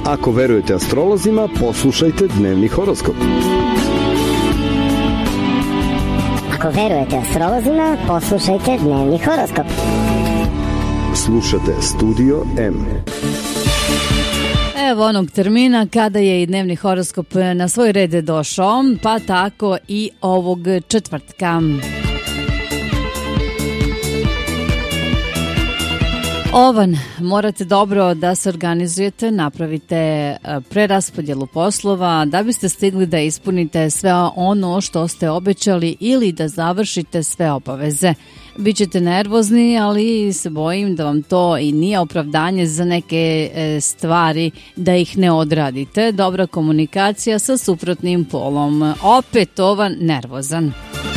Ako verujete astrolozima, poslušajte dnevni horoskop. Ako verujete astrolozima, poslušajte dnevni horoskop. Slušate Studio M. Evo onog termina kada je i dnevni horoskop na svoj red došao, pa tako i ovog četvrtka. Ovan, morate dobro da se organizujete, napravite preraspodjelu poslova da biste stigli da ispunite sve ono što ste obećali ili da završite sve obaveze. Bićete nervozni, ali se bojim da vam to i nije opravdanje za neke stvari da ih ne odradite. Dobra komunikacija sa suprotnim polom. Opet Ovan nervozan.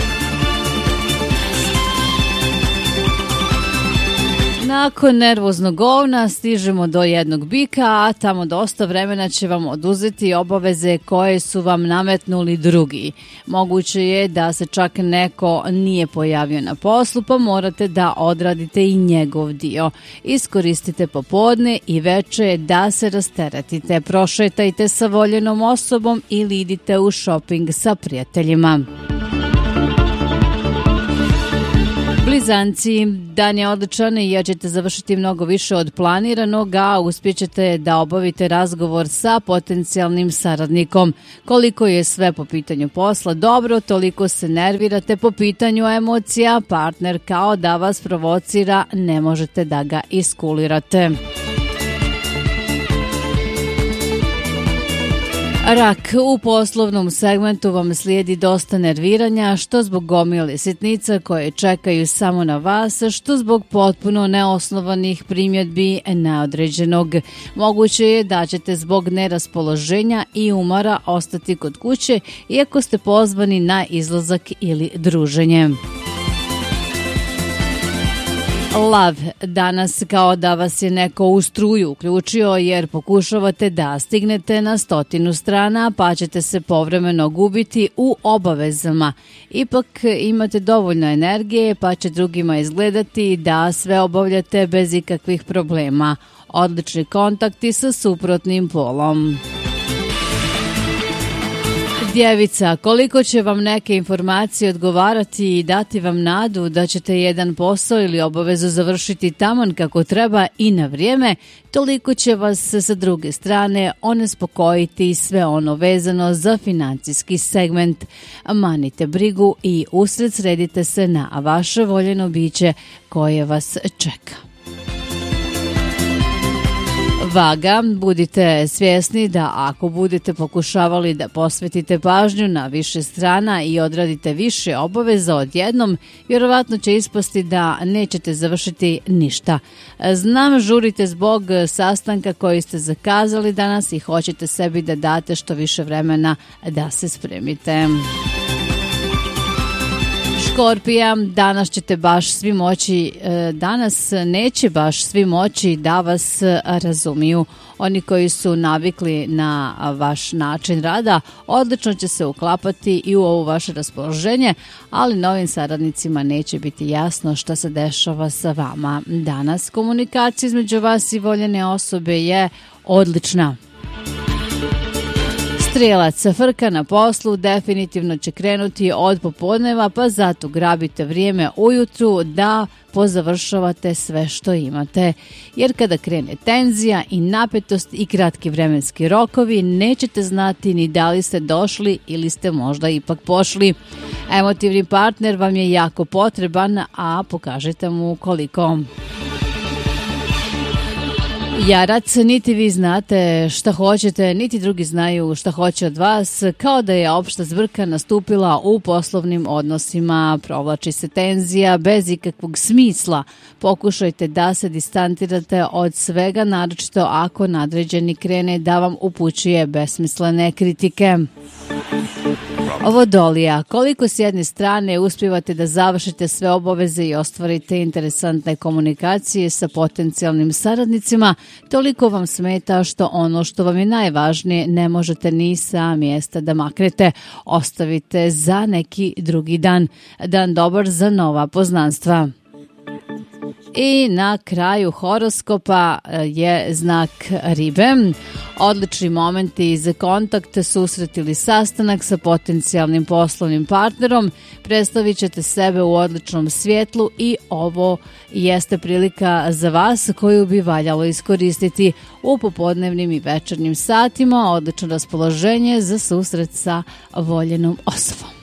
Nakon nervoznog ovna stižemo do jednog bika, a tamo dosta vremena će vam oduzeti obaveze koje su vam nametnuli drugi. Moguće je da se čak neko nije pojavio na poslu, pa morate da odradite i njegov dio. Iskoristite popodne i veče da se rasteretite. Prošetajte sa voljenom osobom ili idite u šoping sa prijateljima. Blizanci, dan je odličan jer ćete završiti mnogo više od planiranog, a uspjećete da obavite razgovor sa potencijalnim saradnikom. Koliko je sve po pitanju posla dobro, toliko se nervirate po pitanju emocija. Partner kao da vas provocira, ne možete da ga iskulirate. Rak, u poslovnom segmentu vam slijedi dosta nerviranja, što zbog gomile sitnica koje čekaju samo na vas, što zbog potpuno neosnovanih primjedbi neodređenog. Moguće je da ćete zbog neraspoloženja i umora ostati kod kuće, iako ste pozvani na izlazak ili druženje. Lav, danas kao da vas je neko u struju uključio jer pokušavate da stignete na 100 strana, pa ćete se povremeno gubiti u obavezama. Ipak imate dovoljno energije, pa će drugima izgledati da sve obavljate bez ikakvih problema. Odlični kontakti sa suprotnim polom. Djevica, koliko će vam neke informacije odgovarati i dati vam nadu da ćete jedan posao ili obavezu završiti taman kako treba i na vrijeme, toliko će vas sa druge strane onespokojiti sve ono vezano za financijski segment. Manite brigu i usred sredite se na vaše voljeno biće koje vas čeka. Vaga, budite svjesni da ako budete pokušavali da posvetite pažnju na više strana i odradite više obaveza odjednom, vjerovatno će ispasti da nećete završiti ništa. Znam, žurite zbog sastanka koji ste zakazali danas i hoćete sebi da date što više vremena da se spremite. Škorpija, danas neće baš svi moći da vas razumiju. Oni koji su navikli na vaš način rada odlično će se uklapati i u ovo vaše raspoloženje, ali novim saradnicima neće biti jasno šta se dešava sa vama. Danas komunikacija između vas i voljene osobe je odlična. Strijelac, frka na poslu definitivno će krenuti od popodneva, pa zato grabite vrijeme ujutru da pozavršavate sve što imate. Jer kada krene tenzija i napetost i kratki vremenski rokovi, nećete znati ni da li ste došli ili ste možda ipak pošli. Emotivni partner vam je jako potreban, a pokažete mu koliko. Jarac, niti vi znate šta hoćete, niti drugi znaju šta hoće od vas, kao da je opšta zbrka nastupila u poslovnim odnosima. Provlači se tenzija bez ikakvog smisla. Pokušajte da se distantirate od svega, naročito ako nadređeni krene da vam upućuje besmislene kritike. Vodolija, koliko s jedne strane uspijevate da završite sve obaveze i ostvarite interesantne komunikacije sa potencijalnim saradnicima, toliko vam smeta što ono što vam je najvažnije ne možete ni sa mjesta da maknete. Ostavite za neki drugi dan. Dan dobar za nova poznanstva. I na kraju horoskopa je znak Ribe. Odlični momenti za kontakt, susret ili sastanak sa potencijalnim poslovnim partnerom. Predstavit ćete sebe u odličnom svjetlu i ovo jeste prilika za vas koju bi valjalo iskoristiti u popodnevnim i večernjim satima. Odlično raspoloženje za susret sa voljenom osobom.